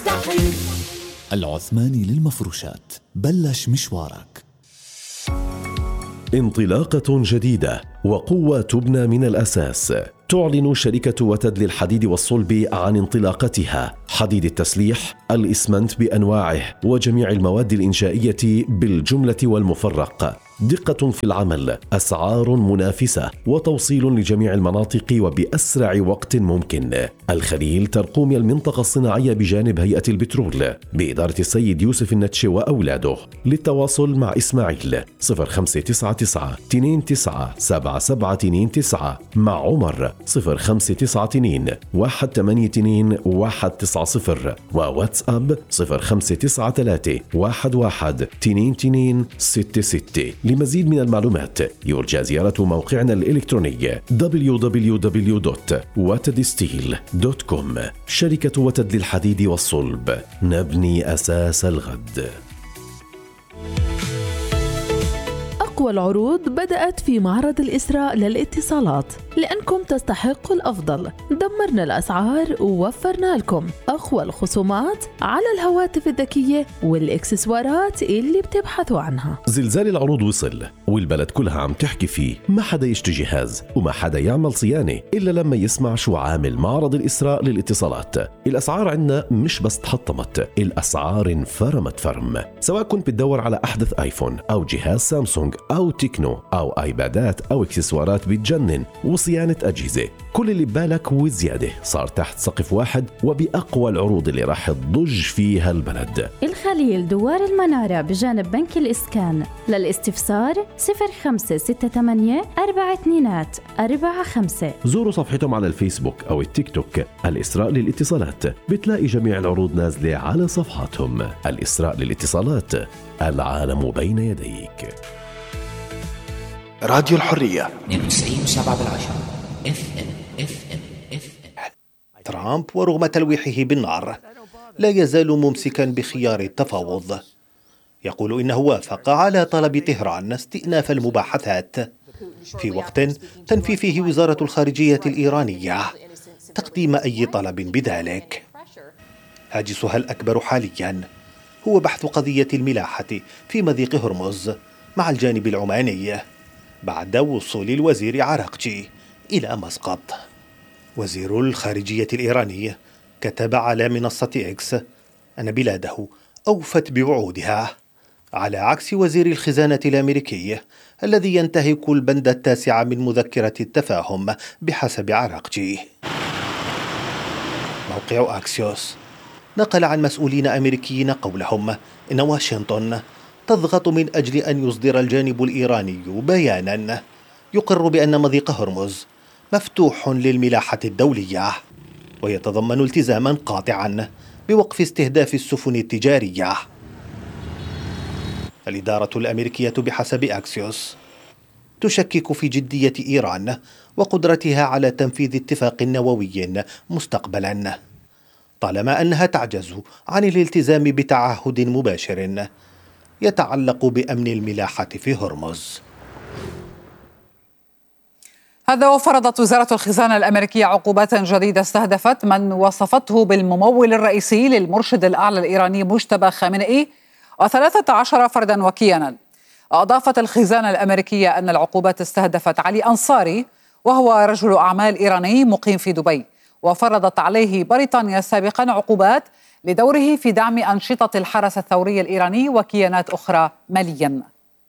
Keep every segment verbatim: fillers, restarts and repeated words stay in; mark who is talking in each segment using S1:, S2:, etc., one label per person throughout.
S1: مستحيل.
S2: العثماني للمفروشات، بلش مشوارك.
S3: انطلاقة جديدة وقوة تبنى من الأساس. تعلن شركة وتد للحديد والصلب عن انطلاقتها، حديد التسليح، الإسمنت بأنواعه وجميع المواد الإنشائية بالجملة والمفرق. دقة في العمل، أسعار منافسة، وتوصيل لجميع المناطق وبأسرع وقت ممكن. الخليل ترقوم المنطقة الصناعية بجانب هيئة البترول بإدارة السيد يوسف النتشي وأولاده. للتواصل مع إسماعيل صفر خمسة تسعة تسعة اثنين تسعة سبعة سبعة اثنين تسعة، مع عمر صفر خمسة تسعة اثنين واحد ثمانية اثنين واحد تسعة صفر، وواتساب صفر خمسة تسعة ثلاثة واحد واحد اثنين اثنين ستة ستة. لمزيد من المعلومات يرجى زيارة موقعنا الإلكتروني دبليو دبليو دبليو دوت وتد ستيل دوت كوم. شركة وتد للحديد والصلب، نبني أساس الغد.
S4: أقوى العروض بدأت في معرض الإسراء للاتصالات، لأنكم تستحقوا الأفضل. دمرنا الأسعار ووفرنا لكم أقوى الخصومات على الهواتف الذكية والإكسسوارات اللي بتبحثوا عنها.
S3: زلزال العروض وصل والبلد كلها عم تحكي فيه. ما حدا يشتري جهاز وما حدا يعمل صيانة إلا لما يسمع شو عامل معرض الإسراء للاتصالات. الأسعار عندنا مش بس تحطمت، الأسعار انفرمت فرم. سواء كنت بتدور على أحدث آيفون أو جهاز سامسونج أو تكنو أو آيبادات أو إكسسوارات بتجنن وصيانة أجهزة، كل اللي ببالك وزيادة صار تحت سقف واحد وبأقوى العروض اللي راح تضج فيها البلد.
S5: الخليل دوار المنارة بجانب بنك الإسكان. للاستفسار صفر خمسة ستة ثمانية أربعة اثنين أربعة خمسة.
S3: زوروا صفحتهم على الفيسبوك أو التيك توك الإسراء للاتصالات، بتلاقي جميع العروض نازلة على صفحاتهم. الإسراء للاتصالات، العالم بين يديك.
S6: راديو الحرية
S1: اثنين وتسعين فاصلة سبعة بالعشرة اف ام اف ام اف ام.
S6: ترامب ورغم تلويحه بالنار لا يزال ممسكا بخيار التفاوض. يقول إنه وافق على طلب طهران استئناف المباحثات في وقت تنفي فيه وزارة الخارجية الإيرانية تقديم أي طلب بذلك. هاجسها الأكبر حاليا هو بحث قضية الملاحة في مضيق هرمز مع الجانب العماني بعد وصول الوزير عراقجي إلى مسقط. وزير الخارجية الإيراني كتب على منصة إكس أن بلاده أوفت بوعودها، على عكس وزير الخزانة الأمريكي الذي ينتهك البند التاسع من مذكرة التفاهم بحسب عراقجي. موقع أكسيوس نقل عن مسؤولين أمريكيين قولهم إن واشنطن تضغط من أجل أن يصدر الجانب الإيراني بيانا يقر بأن مضيق هرمز مفتوح للملاحة الدولية، ويتضمن التزاما قاطعا بوقف استهداف السفن التجارية. الإدارة الأمريكية بحسب أكسيوس تشكك في جدية إيران وقدرتها على تنفيذ اتفاق نووي مستقبلا، طالما أنها تعجز عن الالتزام بتعهد مباشر يتعلق بأمن الملاحة في هرمز.
S7: هذا وفرضت وزارة الخزانة الأمريكية عقوبات جديدة استهدفت من وصفته بالممول الرئيسي للمرشد الأعلى الإيراني مجتبى خامنئي وثلاثة عشر فردا وكيانا. أضافت الخزانة الأمريكية أن العقوبات استهدفت علي أنصاري وهو رجل أعمال إيراني مقيم في دبي، وفرضت عليه بريطانيا سابقا عقوبات لدوره في دعم أنشطة الحرس الثوري الإيراني وكيانات أخرى ماليا.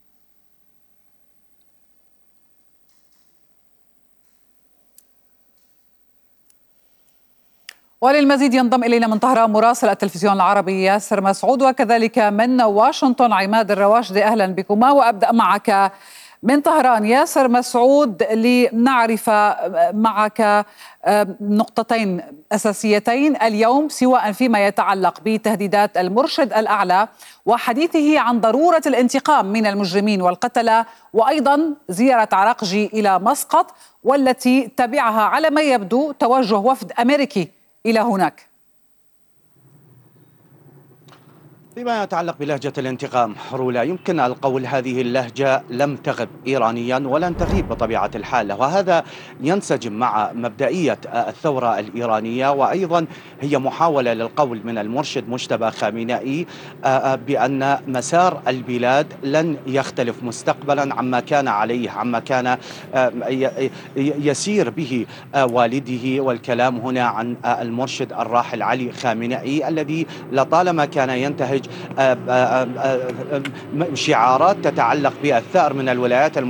S7: وللمزيد ينضم إلينا من طهران مراسل التلفزيون العربي ياسر مسعود، وكذلك من واشنطن عماد الرواشدي. أهلا بكما، وأبدأ معك من طهران ياسر مسعود لنعرف معك نقطتين أساسيتين اليوم، سواء فيما يتعلق بتهديدات المرشد الأعلى وحديثه عن ضرورة الانتقام من المجرمين والقتلة، وأيضا زيارة عراقجي إلى مسقط والتي تبعها على ما يبدو توجه وفد أمريكي إلى هناك.
S8: فيما يتعلق بلهجة الانتقام رولا، يمكن القول هذه اللهجة لم تغب إيرانيا ولن تغيب بطبيعة الحال، وهذا ينسجم مع مبدئية الثورة الإيرانية، وأيضا هي محاولة للقول من المرشد مجتبى خامنئي بأن مسار البلاد لن يختلف مستقبلا عما كان عليه، عما كان يسير به والده، والكلام هنا عن المرشد الراحل علي خامنئي الذي لطالما كان ينتهج شعارات تتعلق بالثأر من الولايات المتحدة